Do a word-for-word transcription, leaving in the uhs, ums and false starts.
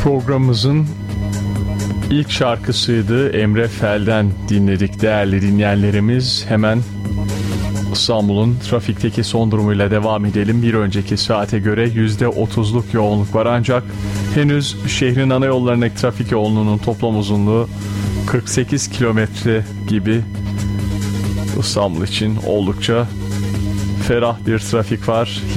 Programımızın ilk şarkısıydı. Emre Fel'den dinledik değerli dinleyenlerimiz. Hemen İstanbul'un trafikteki son durumuyla devam edelim. Bir önceki saate göre yüzde otuzluk yoğunluk var, ancak henüz şehrin ana yollarındaki trafik yoğunluğunun toplam uzunluğu kırk sekiz kilometre gibi. İstanbul için oldukça ferah bir trafik var.